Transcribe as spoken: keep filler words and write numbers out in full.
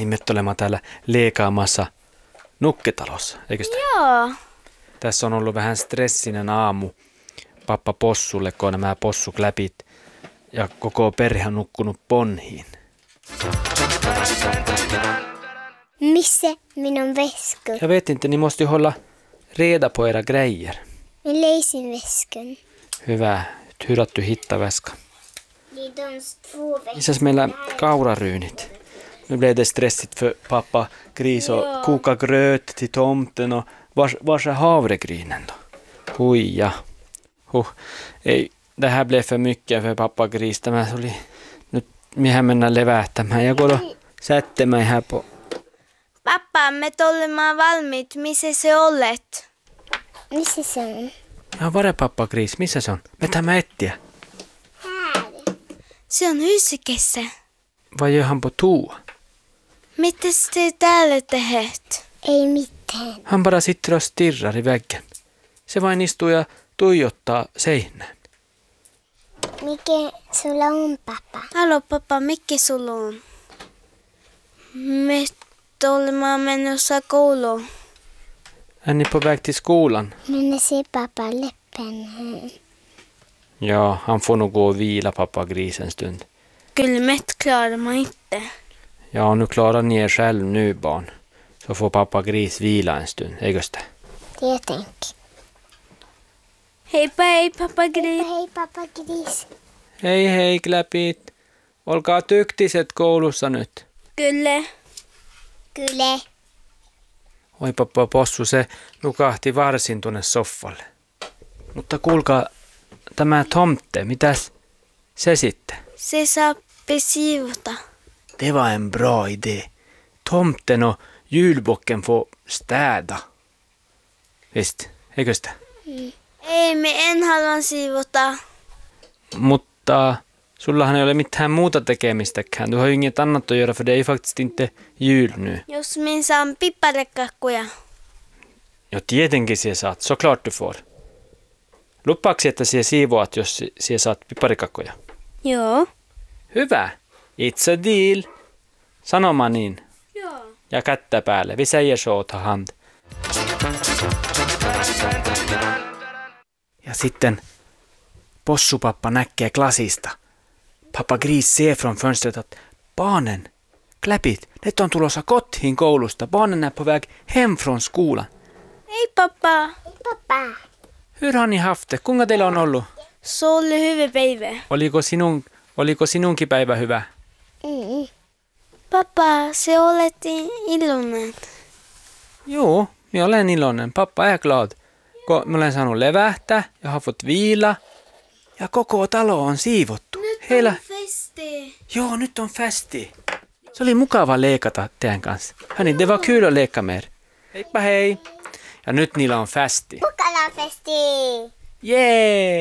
niin me olemme täällä leikaamassa nukketalossa, eikö sitä? Joo. Tässä on ollut vähän stressinen aamu pappa possulle, kun on nämä possukläpit ja koko perhe on nukkunut ponhiin. Missä minun väskön? Jag vet inte, ni måste ju hålla reda på era grejer. Min leisin väskön. Hyvä, hyvä att du hittar väskan. Det är de två väskorna. Missäs meillä kauraryynit? Nu blev det stressigt för pappa Gris och koka gröt till tomten och vars, vars är havregrynen då? Hui ja. Huh. Ei, det här blev för mycket för pappa Gris. Tämä oli, nyt mehän mennään levähtämään ja kodo sättemään här på. Pappa, me olemme valmiit. Missä se olet? Missä se on? Ja var är pappa Gris? Missä se on? Me tämä etsiä. Här. Se on ysikässä. Vai gör han på toa? Mitäs te täällä tehet? Ei mitään. Han bara sitter och stirrar i väggen. Se vain istuu ja tuijottaa seinään. Mikä sulla on, pappa? Hallå pappa, mikä sulla on? Me olemme menossa kouluun. Är ni på väg till skolan? Men jag ser pappa läppen här. Ja, han får nog gå och vila pappa Gris en stund. Kyllä me klarar man inte. Ja, nu klarar ni er själv nu barn. Så får pappa Gris vila en stund, eikö sitä? Det jag tänker. Heippa hei pappa Gris. Hei pappa Gris. Hei hei kläpit. Olkaa tyktiset koulussa nyt. Kyllä. Kyllä. Oi pappa Possu, se nukahti varsin tuonne soffalle. Mutta kuulkaa, tämä tomte, mitäs se sitten? Se saa siivota. Det var en bra idé. Tomten och julbocken får städa. Visst, eikö sitä? Ei, me en halua siivota. Mutta sullahan ei ole mitään muuta tekemistäkään. Du har ju inget annat att göra för det är ju faktiskt inte jul nu. Jos min saan pipparekakkuja. Jo tietenkin sie saat, såklart du får. Lupaaksi, että sie siivoat, jos sie saat piparikakkoja? Joo. Hyvä. It's a deal. Sanoma niin. Joo. Ja kättä päälle. Vi säger så, ta hand. Ja sitten possupappa näkee klasista. Pappa Gris ser från fönstret att barnen, kläpit, ne on tulossa kotiin koulusta. Barnen är på väg hem från skolan. Hei pappa. Hei pappa. Hur har ni haft det? Kuinka teillä on ollut? Se oli hyvä päivä. Oliko, sinun, oliko sinunkin päivä hyvä? Mm. Pappa, se olet iloinen. Joo, minä olen iloinen. Pappa är glad. Kun mä olen saanut levähtää ja har fått vila. Ja koko talo on siivottu. Heillä... festi. Joo, nyt on festi. Se oli mukava leikata teidän kanssa. Hörni, det var kul att leka med er. Heippa hei. Ja nyt niillä on festi. Pukalanfesti. Jee!